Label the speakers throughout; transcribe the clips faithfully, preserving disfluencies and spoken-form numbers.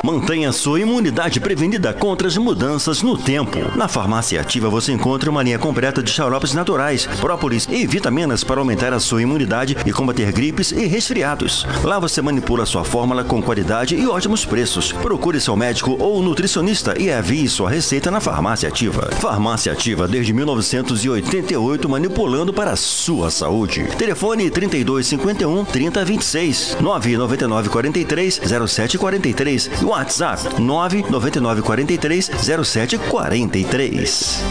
Speaker 1: Mantenha sua imunidade prevenida contra as mudanças no tempo. Na Farmácia Ativa você encontra uma linha completa de xaropes naturais, própolis e vitaminas para aumentar a sua imunidade e combater gripes e resfriados. Lá você manipula sua fórmula com qualidade e ótimos preços. Procure seu médico ou nutricionista e avie sua receita na Farmácia Ativa. Farmácia Ativa desde mil novecentos e oitenta e oito, manipulando para a sua saúde. Telefone trinta e dois cinquenta e um, trinta vinte e seis, nove nove nove quatro três, zero sete quatro três e WhatsApp nove nove nove quatro três, zero sete quatro três.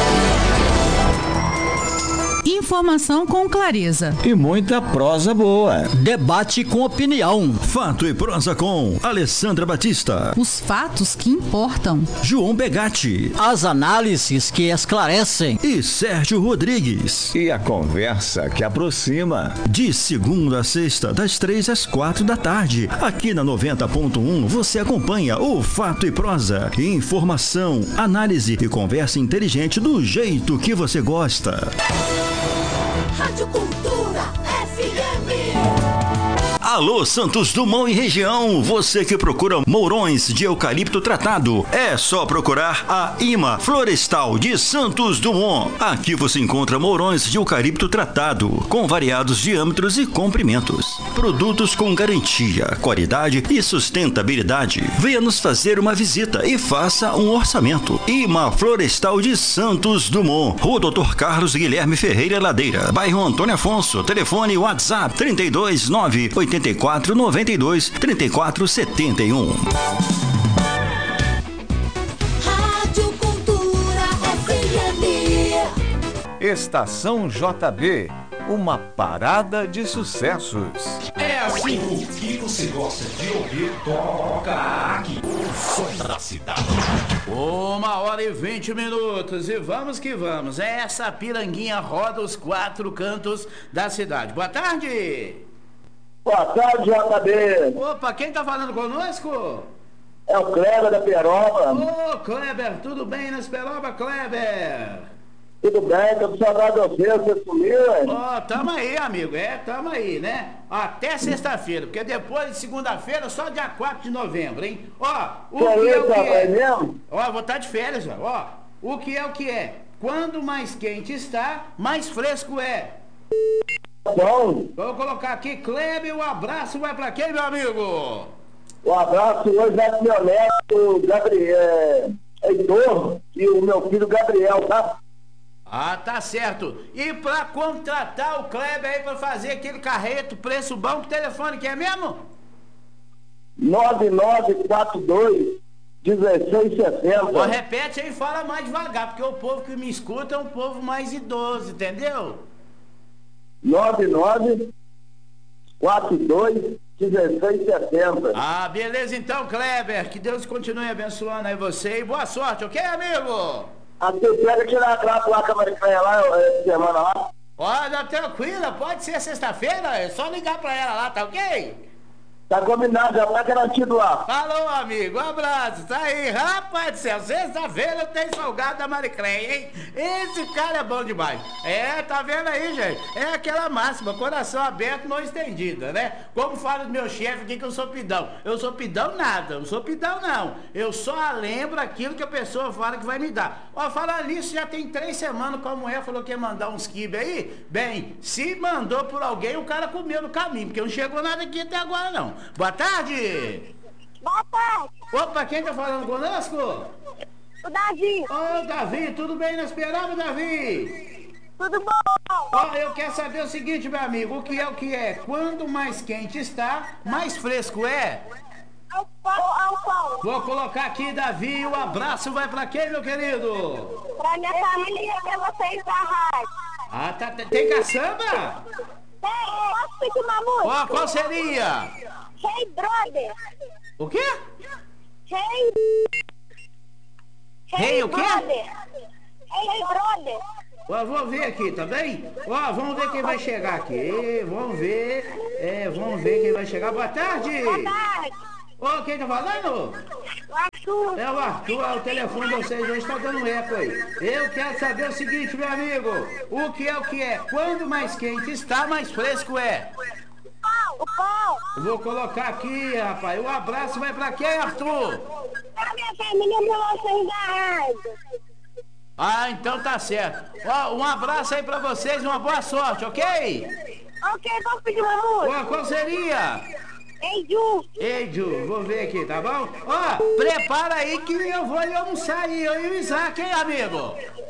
Speaker 2: Informação com clareza
Speaker 3: e muita prosa boa.
Speaker 4: Debate com opinião.
Speaker 1: Fato e prosa com Alessandra Batista.
Speaker 2: Os fatos que importam.
Speaker 1: João Begatti.
Speaker 4: As análises que esclarecem.
Speaker 1: E Sérgio Rodrigues.
Speaker 3: E a conversa que aproxima.
Speaker 1: De segunda a sexta, das três às quatro da tarde. Aqui na noventa ponto um você acompanha o Fato e Prosa. Informação, análise e conversa inteligente do jeito que você gosta.
Speaker 5: Rádio Cultura F M.
Speaker 1: Alô, Santos Dumont e região, você que procura mourões de eucalipto tratado, é só procurar a IMA Florestal de Santos Dumont. Aqui você encontra mourões de eucalipto tratado, com variados diâmetros e comprimentos. Produtos com garantia, qualidade e sustentabilidade. Venha nos fazer uma visita e faça um orçamento. IMA Florestal de Santos Dumont, Rua doutor Carlos Guilherme Ferreira Ladeira, bairro Antônio Afonso. Telefone WhatsApp trinta e dois, nove oitenta e quatro, noventa e dois, trinta e quatro, setenta e um.
Speaker 5: Rádio Cultura F M.
Speaker 3: Estação J B, uma parada de sucessos.
Speaker 6: É assim o que você gosta de ouvir, toca aqui. O som da cidade.
Speaker 7: Uma hora e vinte minutos e vamos que vamos. Essa piranguinha roda os quatro cantos da cidade. Boa tarde.
Speaker 8: Boa tarde, J B.
Speaker 7: Opa, quem tá falando conosco?
Speaker 8: É o Kleber da Peroba.
Speaker 7: Ô, Kleber, tudo bem nas Peroba, Kleber?
Speaker 8: Tudo bem, tô saudade de você, você sumiu, hein?
Speaker 7: Ó, oh, tamo aí, amigo, é, tamo aí, né? Até sexta-feira, porque depois de segunda-feira, só dia quatro de novembro, hein? Ó, o
Speaker 8: que,
Speaker 7: que é o que é?
Speaker 8: Mesmo?
Speaker 7: Ó, vou estar de férias, já, ó. O que é o que é? Quando mais quente está, mais fresco é.
Speaker 8: Bom.
Speaker 7: Vou colocar aqui, Kleber, o abraço vai pra quem, meu amigo?
Speaker 8: O abraço hoje vai pro meu neto, Gabriel, Heitor, e o meu filho Gabriel, tá?
Speaker 7: Ah, tá certo. E pra contratar o Kleber aí pra fazer aquele carreto, preço bom, que telefone que é mesmo?
Speaker 8: nove nove quatro dois, um seis sete zero.
Speaker 7: Ó, repete aí e fala mais devagar, porque o povo que me escuta é um povo mais idoso, entendeu?
Speaker 8: nove nove quatro dois, um seis sete zero.
Speaker 7: Ah, beleza então, Kleber. Que Deus continue abençoando aí você e boa sorte, ok, amigo?
Speaker 8: Até pega tirar a classe lá com a Maricanha lá, essa semana lá.
Speaker 7: Olha, tranquila, pode ser sexta-feira, é só ligar pra ela lá, tá ok?
Speaker 8: Tá combinado, já tá garantido lá.
Speaker 7: Falou, amigo, um abraço, tá aí, rapaz do céu, sexta-feira eu tenho salgado da Maricrém, hein? Esse cara é bom demais. É, tá vendo aí, gente? É aquela máxima, coração aberto, mão estendida, né? Como fala o meu chefe aqui que eu sou pidão. Eu sou pidão nada, eu não sou pidão não. Eu só lembro aquilo que a pessoa fala que vai me dar. Ó, falar nisso, já tem três semanas que a mulher falou que ia mandar uns quibe aí. Bem, se mandou por alguém, o cara comeu no caminho, porque não chegou nada aqui até agora não. Boa tarde!
Speaker 9: Boa tarde!
Speaker 7: Opa, quem tá falando conosco?
Speaker 9: O Davi!
Speaker 7: Ô, oh, Davi, tudo bem na esperada, Davi?
Speaker 9: Tudo bom?
Speaker 7: Ó, oh, eu quero saber o seguinte, meu amigo, o que é o que é? Quando mais quente está, mais fresco é?
Speaker 9: Ao pão, ao pão.
Speaker 7: Vou colocar aqui, Davi, o abraço vai pra quem, meu querido?
Speaker 9: Pra minha família, pra vocês da rádio.
Speaker 7: Ah, tá, tem caçamba?
Speaker 9: Tem, posso pedir uma música?
Speaker 7: Ó, oh, qual seria?
Speaker 9: Hey Brother.
Speaker 7: O quê?
Speaker 9: Hey.
Speaker 7: Hey, o quê?
Speaker 9: Hey Brother.
Speaker 7: Ó, vou ver aqui, tá bem? Ó, vamos ver quem vai chegar aqui. Vamos ver. É, vamos ver quem vai chegar. Boa tarde.
Speaker 9: Boa tarde.
Speaker 7: Ô, quem tá falando?
Speaker 9: O Arthur.
Speaker 7: É o Arthur, o telefone de vocês hoje tá dando eco aí. Eu quero saber o seguinte, meu amigo. O que é o que é? Quando mais quente está, mais fresco é?
Speaker 9: Pão. O pão.
Speaker 7: Vou colocar aqui, rapaz. Um abraço vai pra quem, Arthur?
Speaker 9: A minha família de vocês da rádio.
Speaker 7: Ah, então tá certo. Ó, um abraço aí pra vocês e uma boa sorte, ok?
Speaker 9: Ok, posso pedir uma música?
Speaker 7: Ó, qual seria?
Speaker 9: Ei, Ju.
Speaker 7: Ei, Ju, vou ver aqui, tá bom? Ó, prepara aí que eu vou ir almoçar aí, eu e o Isaac, hein, amigo?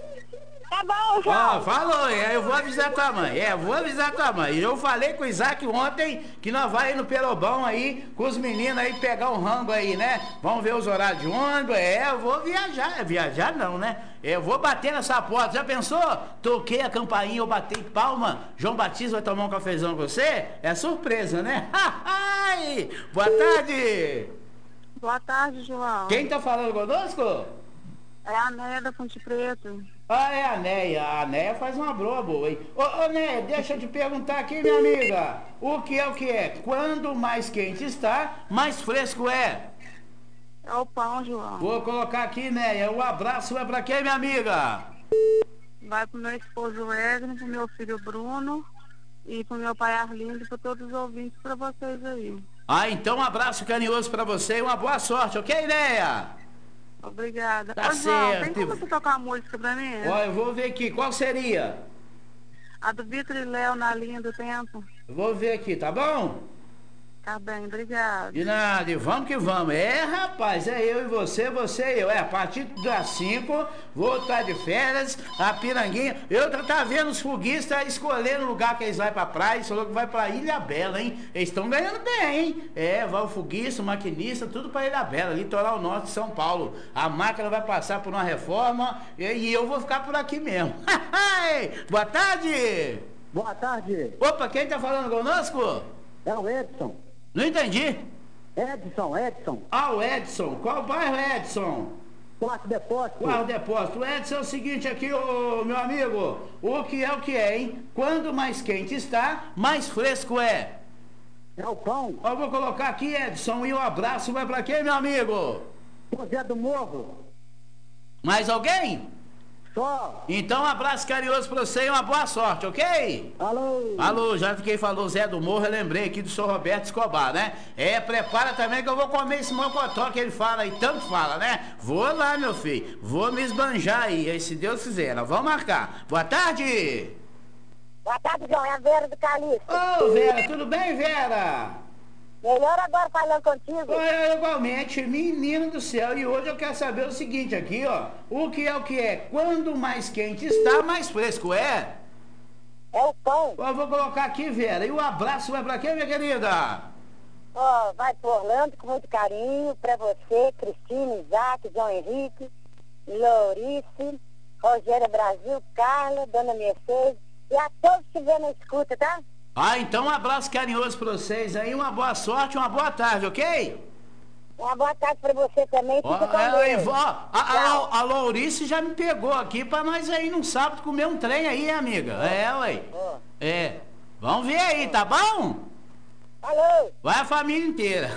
Speaker 9: Tá bom, João.
Speaker 7: Ó, falou, é, eu vou avisar tua mãe, é, vou avisar tua mãe. Eu falei com o Isaac ontem que nós vai ir no Pelobão aí, com os meninos aí, pegar um rango aí, né? Vamos ver os horários de ônibus, é, eu vou viajar, viajar não, né? Eu vou bater nessa porta, já pensou? Toquei a campainha, eu batei palma, João Batista vai tomar um cafezão com você? É surpresa, né? Ai, boa tarde!
Speaker 9: Boa tarde, João.
Speaker 7: Quem tá falando conosco?
Speaker 9: É a Néia da Ponte Preta.
Speaker 7: Ah, é a Neia. A Neia faz uma broa boa, hein? Ô, ô, Neia, deixa eu te perguntar aqui, minha amiga. O que é o que é? Quando mais quente está, mais fresco é.
Speaker 9: É o pão, João.
Speaker 7: Vou colocar aqui, Neia. O abraço vai pra quem, minha amiga?
Speaker 9: Vai pro meu esposo Edno, pro meu filho Bruno e pro meu pai Arlindo e pra todos os ouvintes, pra vocês aí.
Speaker 7: Ah, então um abraço carinhoso pra você e uma boa sorte, ok, Neia?
Speaker 9: Obrigada.
Speaker 7: Tá
Speaker 9: Ô, João,
Speaker 7: certo.
Speaker 9: tem como você tocar uma música pra mim?
Speaker 7: Ó, eu vou ver aqui. Qual seria?
Speaker 9: A do Vitor e Léo, na linha do tempo.
Speaker 7: Eu vou ver aqui, tá bom?
Speaker 9: Tá bem, obrigada.
Speaker 7: De nada, e vamos que vamos. É, rapaz, é eu e você, você e eu. É, a partir das cinco, vou estar de férias, a Piranguinha. Eu tô tá vendo os foguistas escolhendo o lugar que eles vão pra praia. Eles falou que vai pra Ilha Bela, hein? Eles estão ganhando bem, hein? É, vai o foguista, o maquinista, tudo pra Ilha Bela, litoral norte de São Paulo. A máquina vai passar por uma reforma e, e eu vou ficar por aqui mesmo. Boa tarde!
Speaker 10: Boa tarde.
Speaker 7: Opa, quem tá falando conosco?
Speaker 10: É o Edson.
Speaker 7: Não entendi.
Speaker 10: Edson, Edson.
Speaker 7: Ah, o Edson. Qual bairro, Edson?
Speaker 10: Quarto Depósito.
Speaker 7: Quarto Depósito. Edson, é o seguinte aqui, ô, meu amigo. O que é o que é, hein? Quando mais quente está, mais fresco é.
Speaker 10: É o pão.
Speaker 7: Eu vou colocar aqui, Edson, e o abraço vai pra quem, meu amigo?
Speaker 10: O Zé do Morro.
Speaker 7: Mais alguém?
Speaker 10: Só.
Speaker 7: Então, um abraço carinhoso pra você e uma boa sorte, ok?
Speaker 10: Alô.
Speaker 7: Alô, já fiquei falou Zé do Morro, eu lembrei aqui do senhor Roberto Escobar, né? É, prepara também que eu vou comer esse mocotó que ele fala aí, tanto fala, né? Vou lá, meu filho, vou me esbanjar aí, aí se Deus quiser, nós vamos marcar. Boa tarde!
Speaker 9: Boa tarde, João. É a Vera do Calixto.
Speaker 7: Ô, Vera, tudo bem, Vera?
Speaker 9: Melhor agora falando contigo.
Speaker 7: É, igualmente, menino do céu, e hoje eu quero saber o seguinte aqui, ó. O que é o que é? Quando mais quente está, mais fresco é?
Speaker 9: É o pão.
Speaker 7: Eu vou colocar aqui, Vera, e o abraço vai pra quem, minha querida?
Speaker 9: Ó, vai pro Orlando com muito carinho, pra você, Cristina, Isaac, João Henrique, Lourice, Rogéria Brasil, Carla, Dona Mercedes e a todos que estiverem na escuta, tá?
Speaker 7: Ah, então um abraço carinhoso pra vocês aí, uma boa sorte, uma boa tarde, ok?
Speaker 9: Uma boa tarde pra você também, fica
Speaker 7: Ó,
Speaker 9: com
Speaker 7: é,
Speaker 9: Deus.
Speaker 7: ó, a, a, a Lourice já me pegou aqui pra nós aí num sábado comer um trem aí, amiga. É, ué. É. Vamos ver aí, tá bom?
Speaker 9: Falou.
Speaker 7: Vai a família inteira.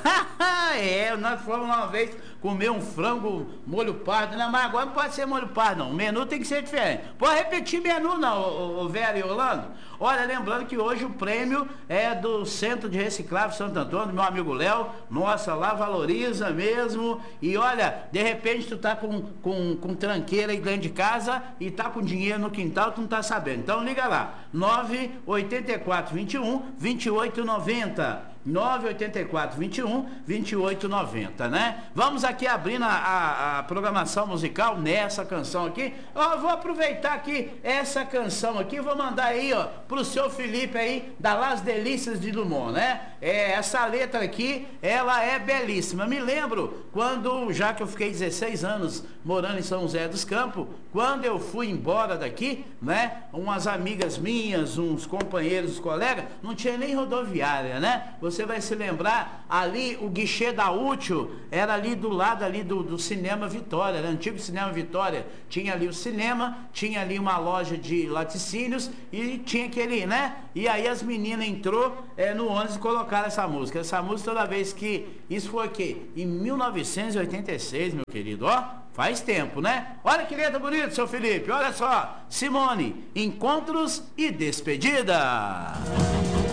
Speaker 7: É, nós fomos uma vez comer um frango molho pardo, não, mas agora não pode ser molho pardo não, o menu tem que ser diferente. Pode repetir menu não, o, o Vera e Orlando. Olha, lembrando que hoje o prêmio é do Centro de Reciclável Santo Antônio, meu amigo Léo. Nossa, lá valoriza mesmo. E olha, de repente tu tá com, com, com tranqueira aí dentro de casa e tá com dinheiro no quintal, tu não tá sabendo. Então liga lá, nove oito quatro, vinte e um, vinte e oito noventa. nove oito quatro, vinte e um, vinte e oito noventa, né? Vamos aqui abrindo a, a, a programação musical nessa canção aqui. Ó, vou aproveitar aqui essa canção aqui, vou mandar aí, ó, pro seu Felipe aí, da Las Delícias de Dumont, né? É, essa letra aqui, ela é belíssima. Me lembro quando, já que eu fiquei dezesseis anos morando em São José dos Campos, quando eu fui embora daqui, né? Umas amigas minhas, uns companheiros, uns colegas, não tinha nem rodoviária, né? Você vai se lembrar, ali o guichê da Útil era ali do lado ali do, do Cinema Vitória, era antigo Cinema Vitória, tinha ali o cinema, tinha ali uma loja de laticínios e tinha aquele, né? E aí as meninas entrou é, no ônibus e colocaram essa música. Essa música toda vez que, isso foi o quê? Em mil novecentos e oitenta e seis, meu querido, ó, faz tempo, né? Olha que letra bonita, seu Felipe, olha só, Simone, Encontros e Despedida.